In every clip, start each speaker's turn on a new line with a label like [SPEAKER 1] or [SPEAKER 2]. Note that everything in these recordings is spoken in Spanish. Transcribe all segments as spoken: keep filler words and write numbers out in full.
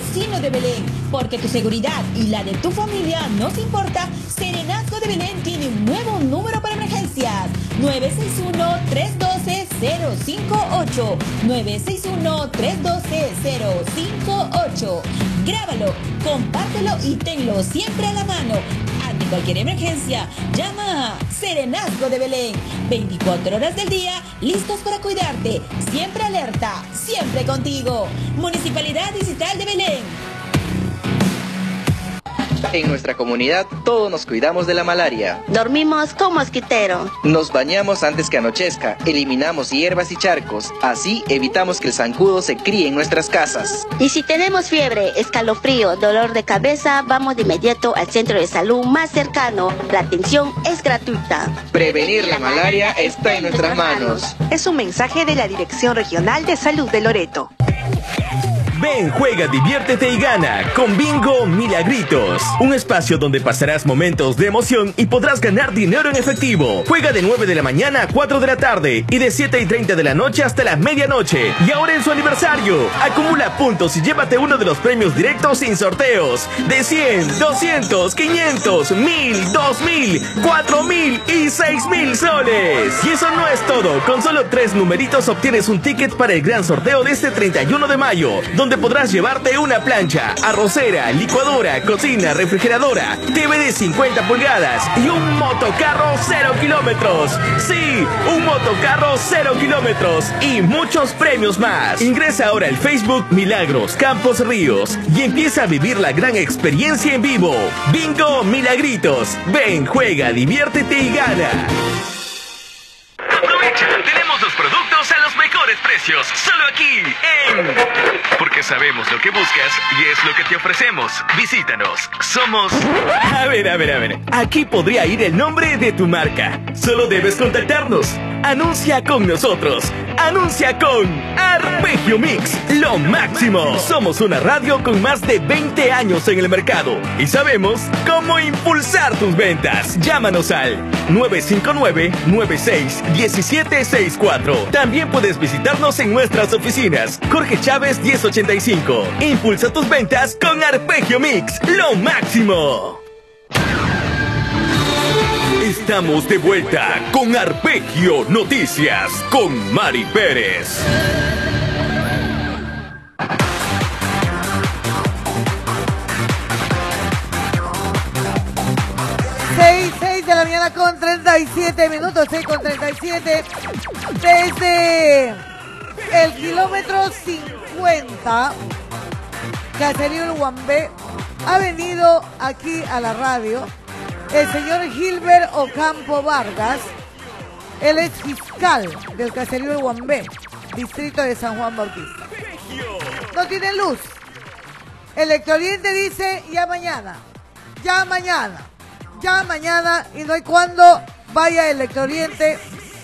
[SPEAKER 1] vecino de Belén, porque tu seguridad y la de tu familia nos importa. Serenazgo de Belén tiene un nuevo número para emergencias: nueve seis uno, tres uno dos, cero cinco ocho, nueve seis uno, tres uno dos, cero cinco ocho. Grábalo, compártelo y tenlo siempre a la mano. Ante cualquier emergencia, llama a Serenazgo de Belén. veinticuatro horas del día, listos para cuidarte. Siempre alerta, siempre contigo. Municipalidad Distrital de Belén.
[SPEAKER 2] En nuestra comunidad todos nos cuidamos de la malaria.
[SPEAKER 3] Dormimos con mosquitero.
[SPEAKER 2] Nos bañamos antes que anochezca, eliminamos hierbas y charcos, así evitamos que el zancudo se críe en nuestras casas.
[SPEAKER 3] Y si tenemos fiebre, escalofrío, dolor de cabeza, vamos de inmediato al centro de salud más cercano. La atención es gratuita.
[SPEAKER 2] Prevenir la malaria está en nuestras manos.
[SPEAKER 4] Es un mensaje de la Dirección Regional de Salud de Loreto.
[SPEAKER 5] Ven, juega, diviértete y gana con Bingo Milagritos. Un espacio donde pasarás momentos de emoción y podrás ganar dinero en efectivo. Juega de nueve de la mañana a cuatro de la tarde y de siete y treinta de la noche hasta la medianoche. Y ahora en su aniversario, acumula puntos y llévate uno de los premios directos sin sorteos. De cien, doscientos, quinientos, mil, dos mil, cuatro mil y seis mil soles. Y eso no es todo. Con solo tres numeritos obtienes un ticket para el gran sorteo de este treinta y uno de mayo. Donde podrás llevarte una plancha, arrocera, licuadora, cocina, refrigeradora, T V de cincuenta pulgadas y un motocarro cero kilómetros. Sí, un motocarro cero kilómetros y muchos premios más. Ingresa ahora al Facebook Milagros Campos Ríos y empieza a vivir la gran experiencia en vivo. Bingo Milagritos. Ven, juega, diviértete y gana.
[SPEAKER 6] Aprovecha, tenemos los productos a los mejores precios, solo aquí en... Porque sabemos lo que buscas y es lo que te ofrecemos. Visítanos, somos...
[SPEAKER 5] A ver, a ver, a ver, aquí podría ir el nombre de tu marca. Solo debes contactarnos. Anuncia con nosotros. Anuncia con Arpegio Mix, lo máximo. Somos una radio con más de veinte años en el mercado y sabemos cómo impulsar tus ventas. Llámanos al nueve cinco nueve, nueve seis, uno siete seis cuatro. También puedes visitarnos en nuestras oficinas. Jorge Chávez diez ochenta y cinco. Impulsa tus ventas con Arpegio Mix, lo máximo. Estamos de vuelta con Arpegio Noticias con Mari Pérez.
[SPEAKER 7] seis, seis de la mañana con treinta y siete minutos, seis con treinta y siete. Desde el kilómetro cincuenta, Caserío El Guambé, ha venido aquí a la radio el señor Gilbert Ocampo Vargas. Él es fiscal del Caserío El Guambé, distrito de San Juan Bautista. No tiene luz. El Electrooriente dice ya mañana, ya mañana, ya mañana, y no hay cuándo vaya el Electrooriente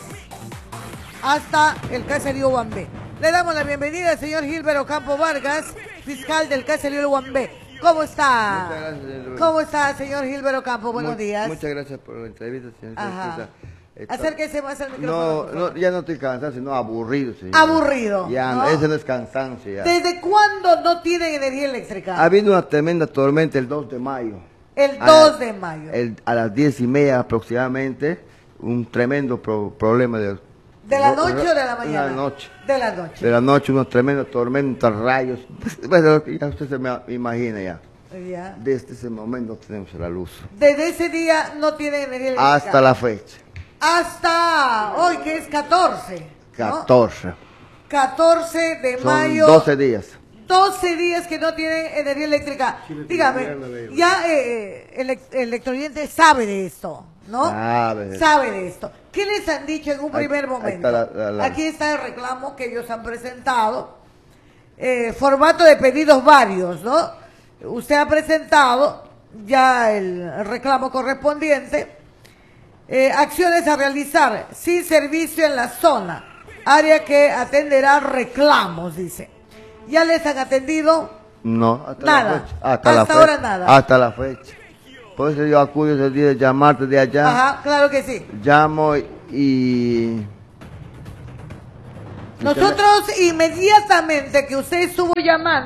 [SPEAKER 7] hasta el Caserío Guambé. Le damos la bienvenida al señor Gilbert Ocampo Vargas, fiscal del Caserío El Guambé. ¿Cómo está?
[SPEAKER 8] Muchas gracias, Luis.
[SPEAKER 7] ¿Cómo está, señor Gilbert Ocampo? Buenos
[SPEAKER 8] Mu
[SPEAKER 7] días.
[SPEAKER 8] Muchas gracias por la entrevista, señorita.
[SPEAKER 7] Ajá.
[SPEAKER 8] Está...
[SPEAKER 7] Acérquese más al micrófono.
[SPEAKER 8] No, no, ya no estoy cansado, sino aburrido, señor.
[SPEAKER 7] Aburrido.
[SPEAKER 8] Ya,
[SPEAKER 7] ¿no?
[SPEAKER 8] ese no es cansancio ya.
[SPEAKER 7] ¿Desde cuándo no tienen energía eléctrica?
[SPEAKER 8] Ha habido una tremenda tormenta el dos de mayo.
[SPEAKER 7] El
[SPEAKER 8] A
[SPEAKER 7] dos
[SPEAKER 8] la-
[SPEAKER 7] de mayo.
[SPEAKER 8] el- a las diez y media aproximadamente, un tremendo pro problema de...
[SPEAKER 7] ¿De la
[SPEAKER 8] ro-
[SPEAKER 7] noche o de la mañana?
[SPEAKER 8] De la noche.
[SPEAKER 7] De la noche.
[SPEAKER 8] De la noche, unos tremendos tormentas, rayos. Bueno, ya usted se me imagina ya.
[SPEAKER 7] Ya.
[SPEAKER 8] Desde ese momento tenemos la luz.
[SPEAKER 7] Desde ese día no tienen energía eléctrica.
[SPEAKER 8] Hasta la fecha.
[SPEAKER 7] Hasta hoy, que es catorce. ¿no?
[SPEAKER 8] catorce.
[SPEAKER 7] catorce de
[SPEAKER 8] Son
[SPEAKER 7] mayo.
[SPEAKER 8] doce días.
[SPEAKER 7] doce días que no tienen energía eléctrica. Dígame, ya eh, el, el Electrooriente sabe de esto, ¿no?
[SPEAKER 8] Sabe.
[SPEAKER 7] Sabe de esto. ¿Qué les han dicho en un
[SPEAKER 8] Ahí-
[SPEAKER 7] primer
[SPEAKER 8] ahí
[SPEAKER 7] momento?
[SPEAKER 8] está la- la- la-
[SPEAKER 7] Aquí está el reclamo que ellos han presentado. Eh, formato de pedidos varios, ¿no? Usted ha presentado ya el reclamo correspondiente. Eh, acciones a realizar sin servicio en la zona, área que atenderá reclamos, dice. ¿Ya les han atendido?
[SPEAKER 8] No, hasta
[SPEAKER 7] Nada.
[SPEAKER 8] la fecha. Hasta,
[SPEAKER 7] Hasta
[SPEAKER 8] la fecha.
[SPEAKER 7] ahora nada.
[SPEAKER 8] Hasta la fecha. Por eso yo acudo ese día de llamarte de allá.
[SPEAKER 7] Ajá, claro que sí.
[SPEAKER 8] Llamo y...
[SPEAKER 7] Nosotros inmediatamente que usted estuvo llamando,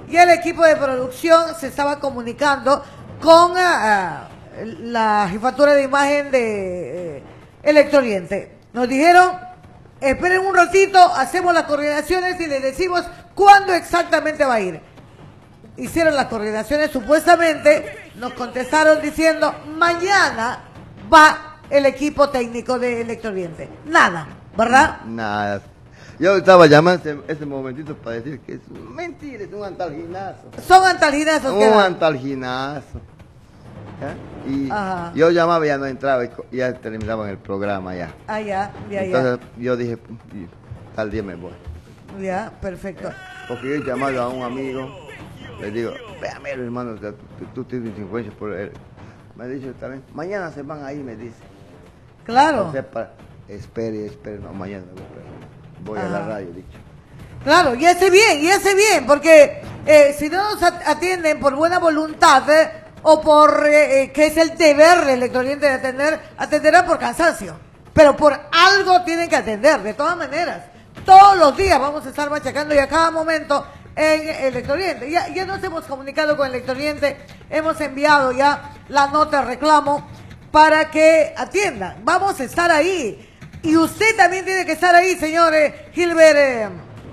[SPEAKER 7] y el equipo de producción se estaba comunicando con uh, uh, la jefatura de imagen de uh, Electrooriente. Nos dijeron, esperen un ratito, hacemos las coordinaciones y les decimos cuándo exactamente va a ir. Hicieron las coordinaciones supuestamente, nos contestaron diciendo, mañana va el equipo técnico de Electrooriente. Nada, ¿verdad?
[SPEAKER 8] Nada. Yo estaba llamando ese, ese momentito para decir que es mentira, es un antalginazo.
[SPEAKER 7] Son antalginazos.
[SPEAKER 8] Un
[SPEAKER 7] que
[SPEAKER 8] antalginazo. ¿Eh? Y Ajá. yo llamaba y ya no entraba y ya terminaban el programa ya.
[SPEAKER 7] Ah, ya, ya,
[SPEAKER 8] Entonces
[SPEAKER 7] ya.
[SPEAKER 8] yo dije, tal día me voy.
[SPEAKER 7] Ya, perfecto.
[SPEAKER 8] Porque yo he llamado a un amigo, le digo, véame hermano, tú, tú, tú tienes influencia por él. Me ha dicho también, mañana se van ahí, me dice.
[SPEAKER 7] Claro.
[SPEAKER 8] Sepa, espere, espere, no, mañana voy, voy a la radio, dicho.
[SPEAKER 7] Claro, y hace bien, y hace bien, porque eh, si no nos atienden por buena voluntad eh, o por eh, que es el deber del Electrooriente de atender, atenderán por cansancio. Pero por algo tienen que atender, de todas maneras. Todos los días vamos a estar machacando y a cada momento en Electrooriente. Ya, ya nos hemos comunicado con Electrooriente, hemos enviado ya la nota de reclamo para que atiendan. Vamos a estar ahí. Y usted también tiene que estar ahí, señores. Gilbert, eh,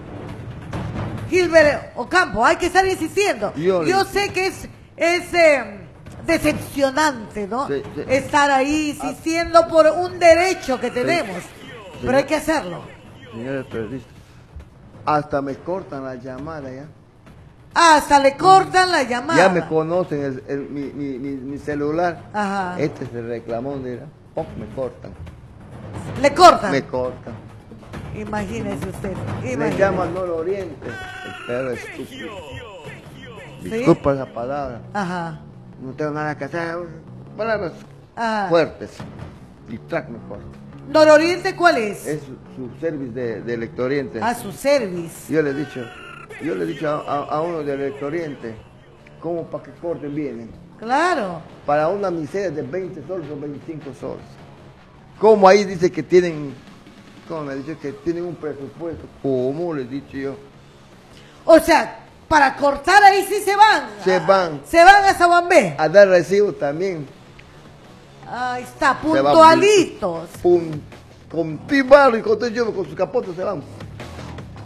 [SPEAKER 7] Gilbert Ocampo, hay que estar insistiendo. Yo, Yo sé que es, es eh, decepcionante, ¿no? Sí, sí. Estar ahí insistiendo ah, por un derecho que tenemos. Sí. Pero hay que hacerlo.
[SPEAKER 8] Señores periodistas, hasta me cortan la llamada ya.
[SPEAKER 7] Hasta le cortan la llamada.
[SPEAKER 8] Ya me conocen el, el, mi, mi, mi, mi celular.
[SPEAKER 7] Ajá.
[SPEAKER 8] Este es el reclamón de oh, me cortan.
[SPEAKER 7] ¿Le cortan?
[SPEAKER 8] Me cortan.
[SPEAKER 7] Imagínese usted. Imagínese.
[SPEAKER 8] Me llaman Nororiente. El perro estúpido. ¿Sí? Disculpa esa palabra.
[SPEAKER 7] Ajá.
[SPEAKER 8] No tengo nada que hacer. Palabras Ajá. fuertes. Y track me corta.
[SPEAKER 7] ¿Nororiente cuál es?
[SPEAKER 8] Es su, su service de, de Electrooriente.
[SPEAKER 7] Ah, su service.
[SPEAKER 8] Yo le he dicho, yo le he dicho a, a, a uno de Electrooriente, ¿cómo para que corten vienen?
[SPEAKER 7] Claro.
[SPEAKER 8] Para una miseria de veinte soles o veinticinco soles. ¿Cómo ahí dice que tienen, cómo me ha dicho que tienen un presupuesto? ¿Cómo le he dicho yo?
[SPEAKER 7] O sea, para cortar ahí sí se van.
[SPEAKER 8] Se van.
[SPEAKER 7] Se van a Sabambé.
[SPEAKER 8] A dar recibo también.
[SPEAKER 7] Ahí está, puntualitos.
[SPEAKER 8] Con, con tibarro y con todo yo, con su capote se van.